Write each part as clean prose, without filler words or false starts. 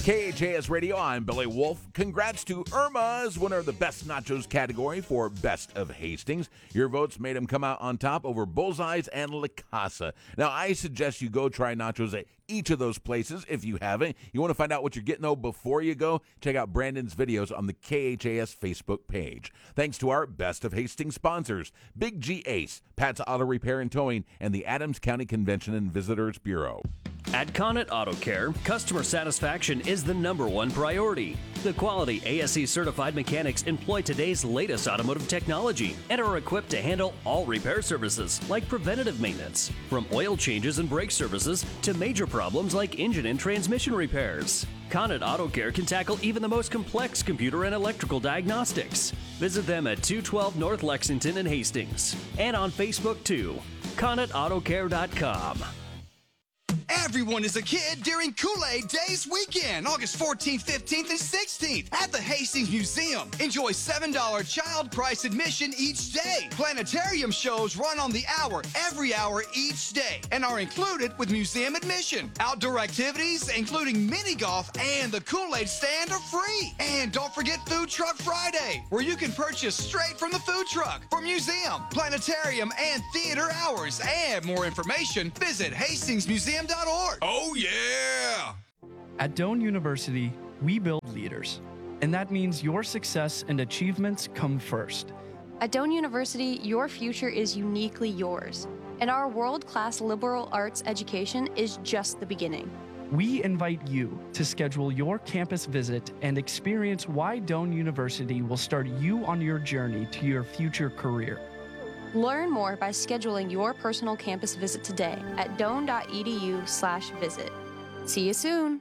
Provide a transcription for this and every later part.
KHAS Radio, I'm Billy Wolf. Congrats to Irma's winner of the Best Nachos category for Best of Hastings. Your votes made him come out on top over Bullseyes and La Casa. Now, I suggest you go try nachos at each of those places if you haven't. You want to find out what you're getting, though, before you go? Check out Brandon's videos on the KHAS Facebook page. Thanks to our Best of Hastings sponsors, Big G Ace, Pat's Auto Repair and Towing, and the Adams County Convention and Visitors Bureau. At Connet Auto Care, customer satisfaction is the #1 priority. The quality ASE certified mechanics employ today's latest automotive technology and are equipped to handle all repair services like preventative maintenance, from oil changes and brake services to major problems like engine and transmission repairs. Connet Auto Care can tackle even the most complex computer and electrical diagnostics. Visit them at 212 North Lexington in Hastings and on Facebook too. ConnetAutoCare.com. Everyone is a kid during Kool-Aid Days weekend, August 14th, 15th, and 16th at the Hastings Museum. Enjoy $7 child price admission each day. Planetarium shows run on the hour, every hour each day, and are included with museum admission. Outdoor activities, including mini golf and the Kool-Aid stand, are free. And don't forget Food Truck Friday, where you can purchase straight from the food truck. For museum, planetarium, and theater hours, and more information, visit HastingsMuseum.org. Oh, yeah! At Doane University, we build leaders, and that means your success and achievements come first. At Doane University, your future is uniquely yours, and our world-class liberal arts education is just the beginning. We invite you to schedule your campus visit and experience why Doane University will start you on your journey to your future career. Learn more by scheduling your personal campus visit today at doane.edu/visit. See you soon.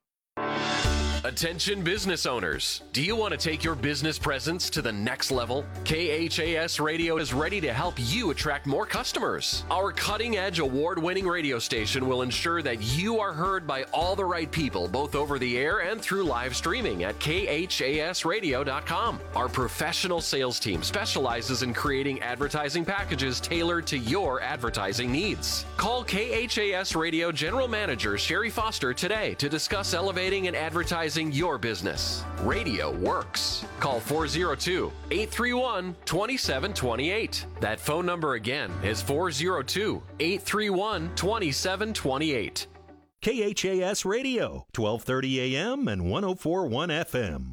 Attention business owners. Do you want to take your business presence to the next level? KHAS Radio is ready to help you attract more customers. Our cutting-edge award-winning radio station will ensure that you are heard by all the right people, both over the air and through live streaming at khasradio.com. Our professional sales team specializes in creating advertising packages tailored to your advertising needs. Call KHAS Radio General Manager Sherry Foster today to discuss elevating and advertising your business. Radio works. Call 402-831-2728. That phone number again is 402-831-2728. KHAS Radio, 1230 AM and 104.1 FM.